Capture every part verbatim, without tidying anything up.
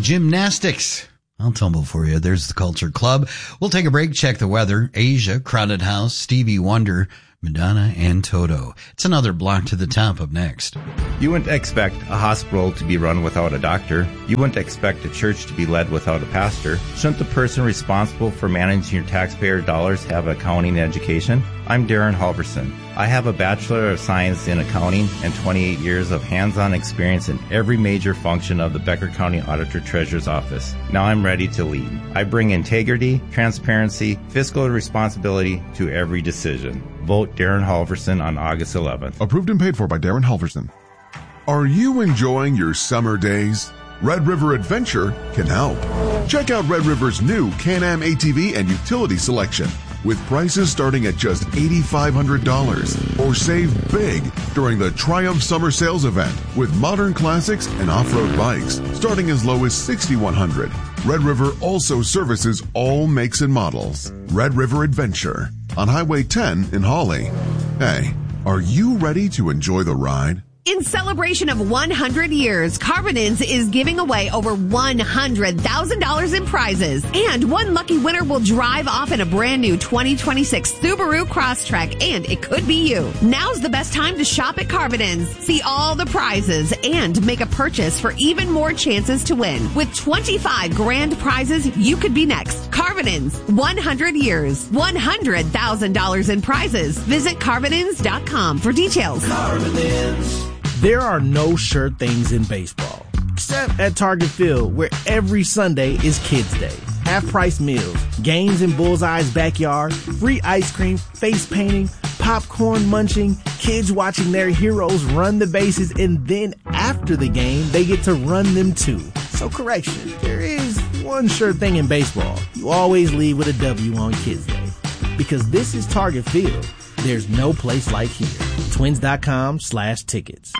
Gymnastics. I'll tumble for you. There's the Culture Club. We'll take a break, check the weather. Asia, Crowded House, Stevie Wonder, Madonna, and Toto. It's another block to the top up next. You wouldn't expect a hospital to be run without a doctor. You wouldn't expect a church to be led without a pastor. Shouldn't the person responsible for managing your taxpayer dollars have an accounting education? I'm Darren Halverson. I have a Bachelor of Science in Accounting and twenty-eight years of hands-on experience in every major function of the Becker County Auditor Treasurer's Office. Now I'm ready to lead. I bring integrity, transparency, fiscal responsibility to every decision. Vote Darren Halverson on August eleventh. Approved and paid for by Darren Halverson. Are you enjoying your summer days? Red River Adventure can help. Check out Red River's new Can-Am A T V and utility selection with prices starting at just eight thousand five hundred dollars. Or save big during the Triumph Summer Sales event with modern classics and off-road bikes starting as low as six thousand one hundred dollars. Red River also services all makes and models. Red River Adventure on Highway ten in Hawley. Hey, are you ready to enjoy the ride? In celebration of one hundred years, Carbonins is giving away over one hundred thousand dollars in prizes. And one lucky winner will drive off in a brand new twenty twenty-six Subaru Crosstrek, and it could be you. Now's the best time to shop at Carbonins. See all the prizes and make a purchase for even more chances to win. With twenty-five grand prizes, you could be next. Carbonins, one hundred years, one hundred thousand dollars in prizes. Visit Carbonins dot com for details. Carbonins. There are no sure things in baseball, except at Target Field, where every Sunday is Kids Day. Half-price meals, games in Bullseye's backyard, free ice cream, face painting, popcorn munching, kids watching their heroes run the bases, and then after the game, they get to run them too. So correction, there is one sure thing in baseball. You always leave with a W on Kids Day. Because this is Target Field. There's no place like here. Twins.com slash tickets.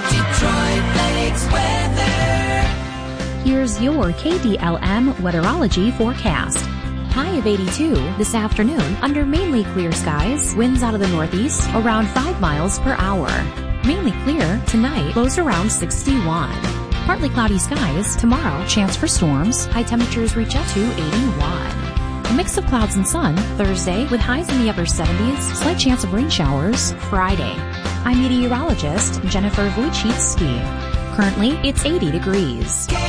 Detroit Lakes weather. Here's your K D L M weatherology forecast. High of eighty-two this afternoon under mainly clear skies. Winds out of the northeast around five miles per hour. Mainly clear tonight, lows around sixty-one. Partly cloudy skies tomorrow. Chance for storms. High temperatures reach up to eighty-one. A mix of clouds and sun Thursday with highs in the upper seventies. Slight chance of rain showers Friday. I'm meteorologist Jennifer Wojcicki. Currently, it's eighty degrees.